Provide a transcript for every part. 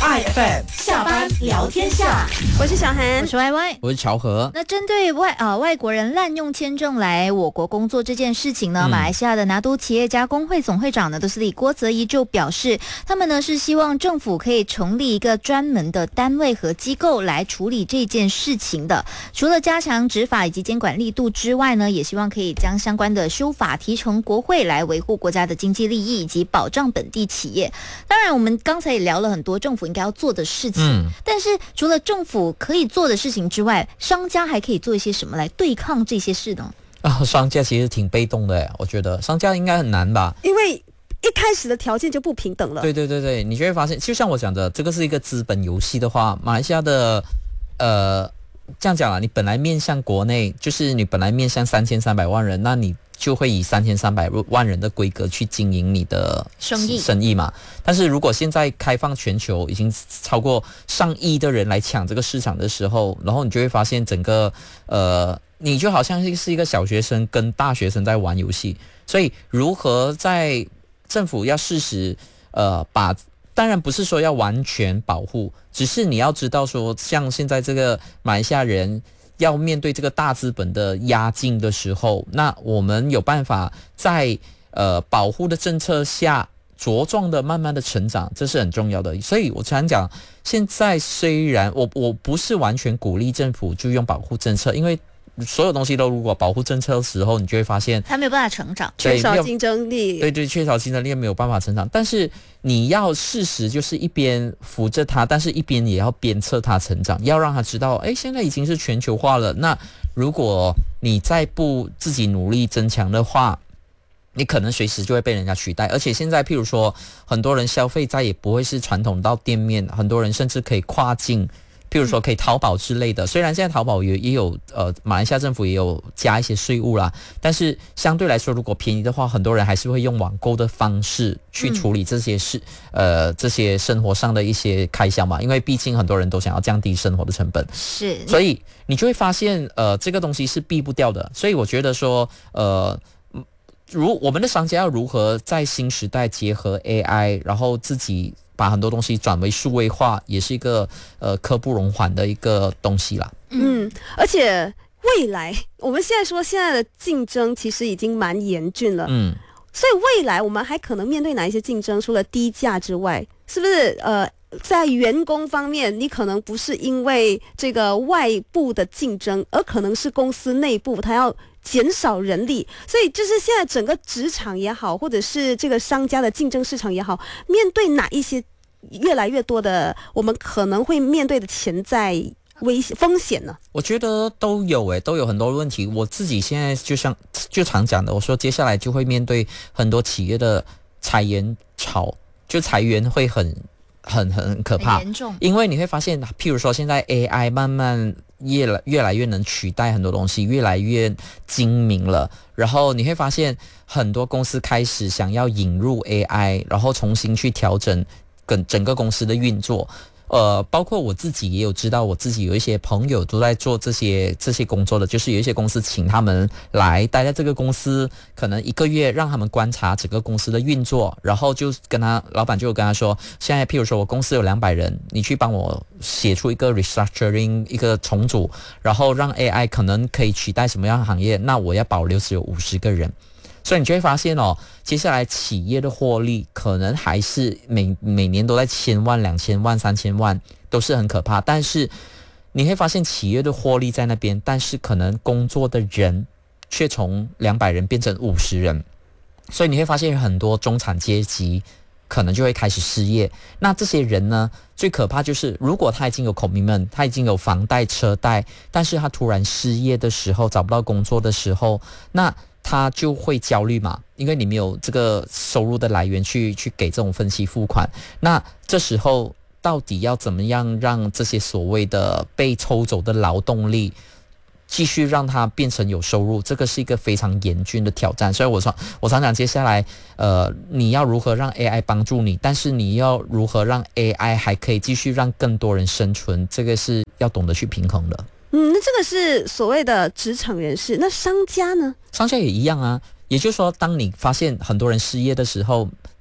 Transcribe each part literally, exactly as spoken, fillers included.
I F M 下班聊天下， 我是小韩， 我是 Y Y， 我是乔和。 那针对外啊、呃、外国人滥用签证来我国工作这件事情呢，嗯、马来西亚的拿督企业家工会总会长呢，都是里郭泽怡就表示，他们呢是希望政府可以成立一个专门的单位和机构来处理这件事情的。除了加强执法以及监管力度之外呢，也希望可以将相关的修法提成国会来维护国家的经济利益以及保障本地企业。当然，我们刚才也聊了很多政府应该要做的事情，嗯、但是除了政府可以做的事情之外，商家还可以做一些什么来对抗这些事呢？ 啊，商家其实挺被动的，我觉得商家应该很难吧， 因为一开始的条件就不平等了。 对对对对，你就会发现，就像我讲的，这个是一个资本游戏的话，马来西亚的呃，这样讲啊，你本来面向国内，就是你本来面向三千三百万人，那你就会以三千三百万人的规格去经营你的生意生意嘛。但是如果现在开放全球，已经超过上亿的人来抢这个市场的时候，然后你就会发现整个呃，你就好像是一个小学生跟大学生在玩游戏。所以如何在政府要适时呃把，当然不是说要完全保护，只是你要知道说，像现在这个马来西亚人要面对这个大资本的压境的时候，那我们有办法在呃保护的政策下茁壮的慢慢的成长，这是很重要的。所以我常讲，现在虽然我我不是完全鼓励政府就用保护政策，因为所有东西都如果保护政策的时候，你就会发现它没有办法成长， 缺少竞争力。 对对，缺少竞争力没有办法成长。但是你要适时就是一边扶着它，但是一边也要鞭策它成长，要让它知道，哎，现在已经是全球化了。那如果你再不自己努力增强的话，你可能随时就会被人家取代。而且现在譬如说，很多人消费再也不会是传统到店面，很多人甚至可以跨境。譬如说可以淘宝之类的，虽然现在淘宝也也有呃，马来西亚政府也有加一些税务啦，但是相对来说，如果便宜的话，很多人还是会用网购的方式去处理这些事，嗯、呃，这些生活上的一些开销嘛，因为毕竟很多人都想要降低生活的成本， 是， 所以你就会发现，呃，这个东西是避不掉的。所以我觉得说，呃。如我们的商家要如何在新时代结合 A I， 然后自己把很多东西转为数位化，也是一个呃刻不容缓的一个东西啦。 嗯，而且未来我们现在说现在的竞争其实已经蛮严峻了。嗯，所以未来我们还可能面对哪一些竞争？除了低价之外，是不是呃？在员工方面，你可能不是因为这个外部的竞争，而可能是公司内部它要减少人力，所以就是现在整个职场也好，或者是这个商家的竞争市场也好，面对哪一些越来越多的我们可能会面对的潜在危险风险呢？ 我觉得都有诶，都有很多问题。我自己现在就像就常讲的，我说接下来就会面对很多企业的裁员潮，就裁员会很。很很可怕， 很严重， 因为你会发现，譬如说现在 A I 慢慢越来越来越能取代很多东西，越来越精明了。然后你会发现，很多公司开始想要引入 A I， 然后重新去调整跟整个公司的运作。呃，包括我自己也有知道，我自己有一些朋友都在做这些这些工作的，就是有一些公司请他们来待在这个公司，可能一个月让他们观察整个公司的运作，然后就跟他老板就跟他说，现在譬如说我公司有两百人，你去帮我写出一个 restructuring 一个重组，然后让 A I 可能可以取代什么样的行业，那我要保留只有五十个人。所以你就会发现哦，接下来企业的获利可能还是每每年都在千万、两千万、三千万，都是很可怕。但是你会发现企业的获利在那边，但是可能工作的人却从两百人变成五十人，所以你会发现很多中产阶级可能就会开始失业。那这些人呢，最可怕就是如果他已经有 commitment， 他已经有房贷、车贷，但是他突然失业的时候，找不到工作的时候，那他就会焦虑嘛，因为你没有这个收入的来源去去给这种分期付款。那这时候到底要怎么样让这些所谓的被抽走的劳动力继续让它变成有收入，这个是一个非常严峻的挑战。所以我说，我常讲接下来，呃，你要如何让 A I 帮助你，但是你要如何让 A I 还可以继续让更多人生存，这个是要懂得去平衡的。 嗯，那这个是所谓的职场人士，那商家呢？ 商家也一样啊。也就是说，当你发现很多人失业的时候，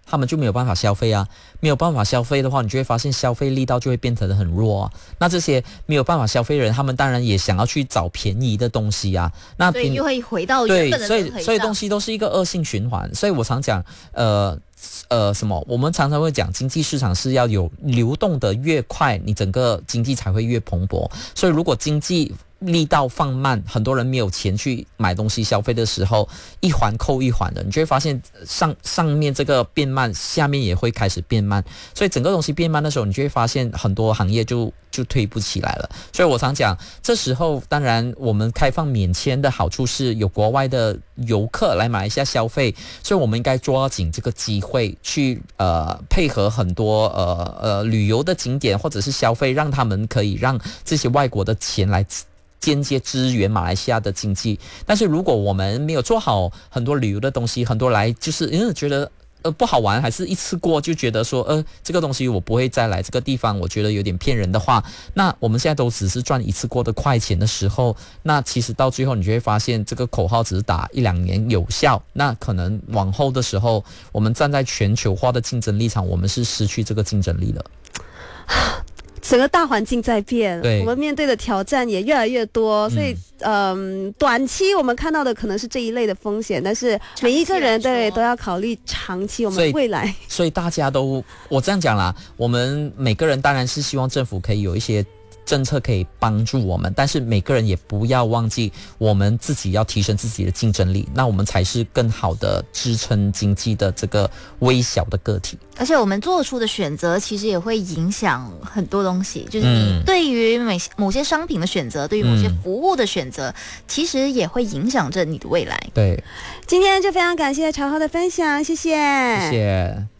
他们就没有办法消费啊，没有办法消费的话，你就会发现消费力道就会变得很弱啊。那这些没有办法消费的人，他们当然也想要去找便宜的东西啊。那所以又会回到原本的对，所以所以东西都是一个恶性循环。所以我常讲，呃呃，什么？我们常常会讲，经济市场是要有流动的越快，你整个经济才会越蓬勃。所以如果经济力道放慢，很多人没有钱去买东西消费的时候，一环扣一环的，你就会发现上上面这个变慢，下面也会开始变慢，所以整个东西变慢的时候，你就会发现很多行业就就推不起来了。所以我常讲，这时候当然我们开放免签的好处是有国外的游客来马来西亚消费，所以我们应该抓紧这个机会去呃配合很多呃呃旅游的景点或者是消费，让他们可以让这些外国的钱来间接支援马来西亚的经济。但是如果我们没有做好很多旅游的东西，很多来就是因为觉得呃不好玩，还是一次过就觉得说呃这个东西我不会再来这个地方，我觉得有点骗人的话，那我们现在都只是赚一次过的快钱的时候，那其实到最后你就会发现这个口号只是打一两年有效，那可能往后的时候，我们站在全球化的竞争立场，我们是失去这个竞争力了。 整个大环境在变，我们面对的挑战也越来越多，所以嗯、呃，短期我们看到的可能是这一类的风险，但是每一个人对都要考虑长期我们未来。所以, 所以大家都，我这样讲啦，我们每个人当然是希望政府可以有一些政策可以帮助我们，但是每个人也不要忘记我们自己要提升自己的竞争力，那我们才是更好的支撑经济的这个微小的个体。 而且我们做出的选择其实也会影响很多东西，就是你对于每某些商品的选择，对于某些服务的选择，其实也会影响着你的未来。 对， 今天就非常感谢朝浩的分享，谢谢， 谢谢。